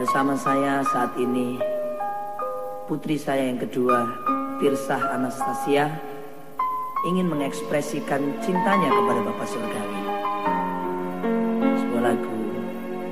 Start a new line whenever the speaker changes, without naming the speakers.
Bersama saya saat ini putri saya yang kedua, Tirsah Anastasia, ingin mengekspresikan cintanya kepada Bapak Surgawi. Sebuah lagu